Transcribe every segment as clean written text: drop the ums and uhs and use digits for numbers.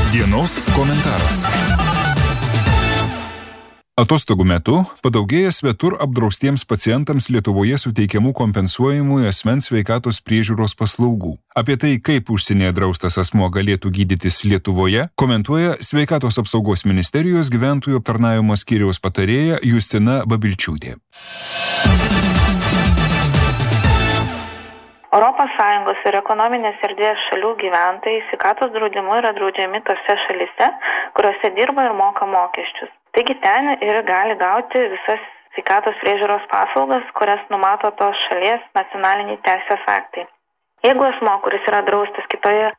Dienos komentaras. Atostogų metu padaugėja svetur apdraustiems pacientams Lietuvoje suteikiamų kompensuojamų asmens sveikatos priežiūros paslaugų. Apie tai, kaip užsienyje draustas asmuo galėtų gydytis Lietuvoje, komentuoja Sveikatos apsaugos ministerijos gyventojų aptarnavimo skyriaus patarėja Justina Babilčiūtė. ES ir ekonominės erdvės šalių gyventojai sveikatos draudimu yra draudžiami tose šalise, kuriuose dirba ir moka mokesčius. Taigi ten ir gali gauti visas sveikatos priežiūros paslaugas, kurias numato tos šalies nacionaliniai teisės aktai. Jeigu asmo, kuris yra draustas kitoje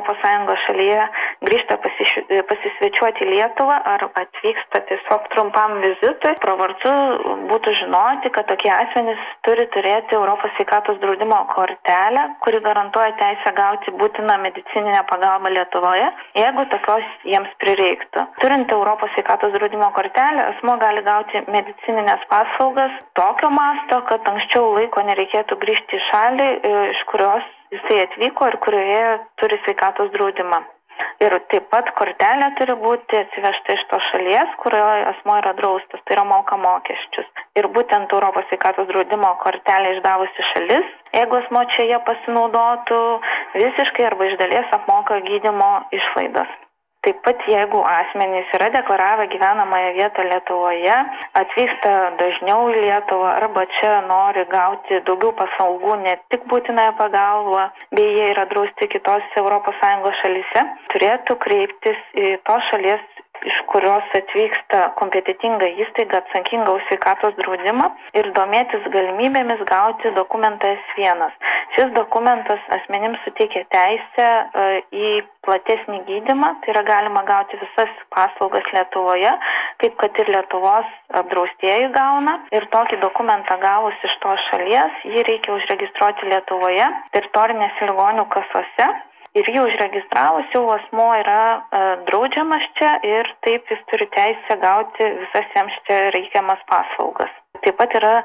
ES šalyje, grįžta pasisvečiuoti į Lietuvą ar atvyksta tiesiog trumpam vizitui, pravartu būtų žinoti, kad tokie asmenys turi turėti Europos sveikatos draudimo kortelę, kuri garantuoja teisę gauti būtiną medicininę pagalbą Lietuvoje, jeigu tokios jiems prireiktų. Turint Europos sveikatos draudimo kortelę, asmo gali gauti medicininės paslaugas tokio masto, kad anksčiau laiko nereikėtų grįžti į šalį, iš kurios jisai atvyko ir kurioje turi sveikatos draudimą. Ir taip pat kortelė turi būti atsivežta iš tos šalies, kurioje asmo yra draustas, tai yra moka mokesčius. Ir būtent Europos sveikatos draudimo kortelę išdavusi šalis, jeigu asmo čia ją pasinaudotų, visiškai arba iš dalies apmoka gydymo išlaidas. Taip pat, jeigu asmenys yra deklaravę gyvenamąją vietą Lietuvoje, atvyksta dažniau į Lietuvą arba čia nori gauti daugiau paslaugų, ne tik būtinąją pagalbą, bei jie yra drausti kitose ES šalyse, turėtų kreiptis į tos šalies, iš kurios atvyksta kompetitinga įstaiga atsakinga už sveikatos draudimą ir domėtis galimybėmis gauti dokumentą S1. Šis dokumentas asmenims suteikia teisę į platesnį gydymą, tai yra galima gauti visas paslaugas Lietuvoje, kaip kad ir Lietuvos apdraustieji gauna. Ir tokį dokumentą gavus iš tos šalies, jį reikia užregistruoti Lietuvoje, teritorinėse ligonių kasose. Ir jį užregistravus jau asmuo yra draudžiamas čia ir taip jis turi teisę gauti visas jiems čia reikiamas paslaugas. Taip pat yra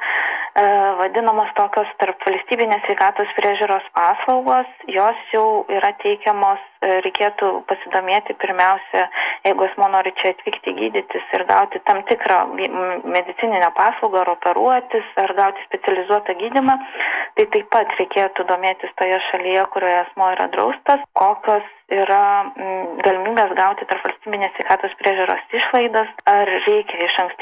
vadinamos tokios tarpvalstybinės sveikatos priežiūros paslaugos, jos jau yra teikiamos, reikėtų pasidomėti pirmiausia, jeigu asmuo nori čia atvykti gydytis ir gauti tam tikrą medicininę paslaugą, ar operuotis, ar gauti specializuotą gydymą, tai taip pat reikėtų domėtis toje šalyje, kurioje asmuo yra draustas, kokios yra galimybės gauti tarpvalstybinės sveikatos priežiūros išlaidas, ar reikia iš anksto